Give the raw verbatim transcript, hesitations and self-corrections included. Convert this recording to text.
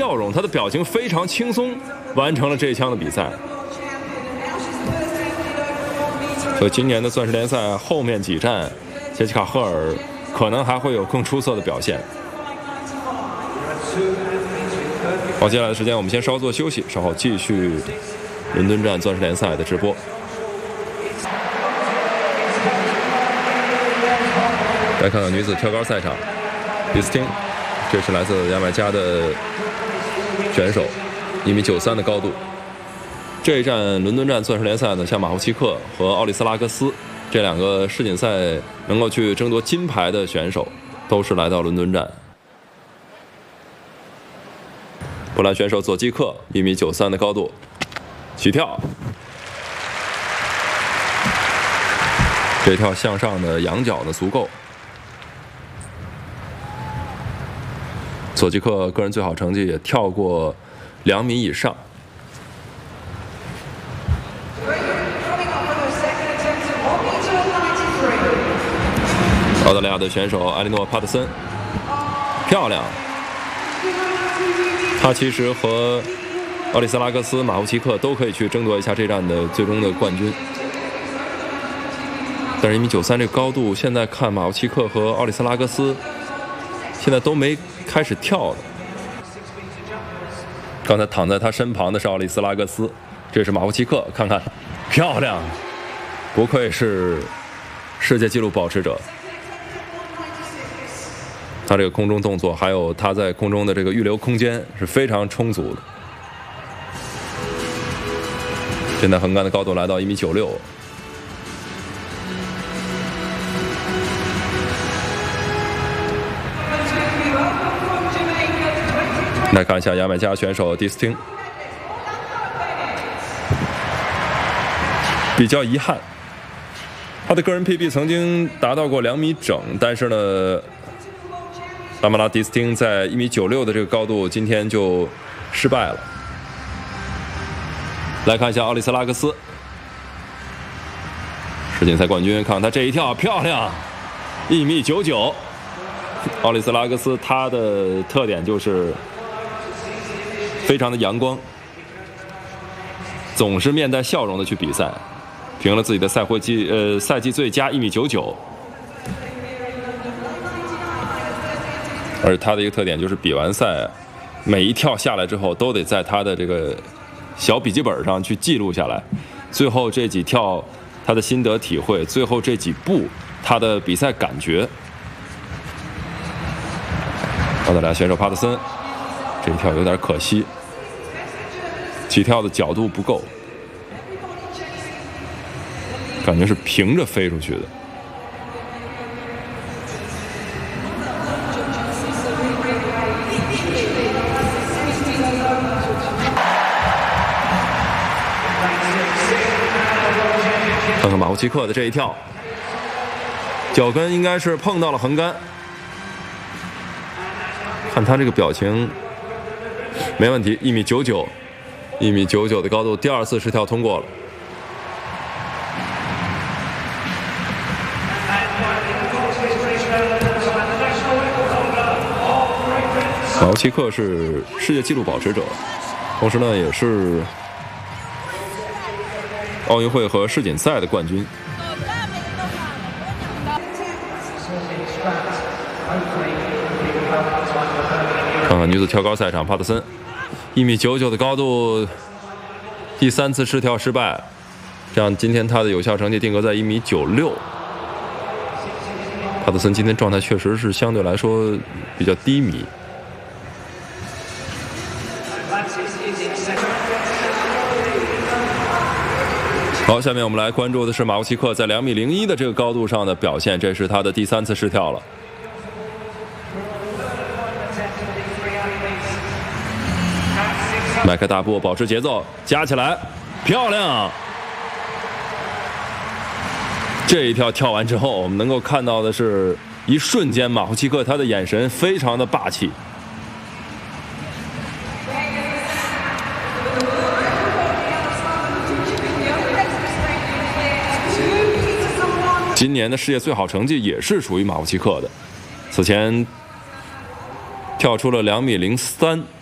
笑容，他的表情非常轻松，完成了这一枪的比赛。所以今年的钻石联赛后面几站，杰西卡·赫尔可能还会有更出色的表现。好，接下来的时间我们先稍作休息，稍后继续伦敦站钻石联赛的直播。来看看女子跳高赛场，迪斯汀，这是来自牙买加的选手，一米九三的高度。这一站伦敦站钻石联赛呢，像马霍齐克和奥利斯拉格斯这两个世锦赛能够去争夺金牌的选手，都是来到伦敦站。波兰选手佐基克，一米九三的高度，起跳，这跳向上的仰角呢足够。佐基克个人最好成绩也跳过两米以上。澳大利亚的选手埃莉诺·帕特森，漂亮。他其实和奥利斯拉格斯、马霍齐克都可以去争夺一下这站的最终的冠军。但是一米九三这个高度，现在看马霍齐克和奥利斯拉格斯现在都没开始跳的。刚才躺在他身旁的是奥利斯拉格斯，这是马霍齐克，看看，漂亮，不愧是世界纪录保持者。他这个空中动作，还有他在空中的这个预留空间是非常充足的。现在横杆的高度来到一米九六。来看一下牙买加选手迪斯汀，比较遗憾，他的个人 P B 曾经达到过两米整，但是呢，拉马拉迪斯汀在一米九六的这个高度，今天就失败了。来看一下奥利斯拉格斯，世锦赛冠军，看看他这一跳漂亮，一米九九。奥利斯拉格斯他的特点就是非常的阳光，总是面带笑容的去比赛，评了自己的赛会季呃赛季最佳一米九九。而他的一个特点就是比完赛，每一跳下来之后都得在他的这个小笔记本上去记录下来，最后这几跳他的心得体会，最后这几步他的比赛感觉。澳大利亚选手帕特森这一跳有点可惜，起跳的角度不够，感觉是平着飞出去的。看看马霍齐克的这一跳，脚跟应该是碰到了横杆，看他这个表情没问题，一米九九，一米九九的高度，第二次试跳通过了。马霍齐克是世界纪录保持者，同时呢也是奥运会和世锦赛的冠军。看看女子跳高赛场，帕特森一米九九的高度，第三次试跳失败，这样今天她的有效成绩定格在一米九六。帕特森今天状态确实是相对来说比较低迷。好，下面我们来关注的是马霍齐克在两米零一的这个高度上的表现，这是他的第三次试跳了。迈开大步，保持节奏，加起来，漂亮！这一跳跳完之后，我们能够看到的是，一瞬间马霍齐克他的眼神非常的霸气。今年的世界最好成绩也是属于马霍齐克的，此前跳出了两米零三。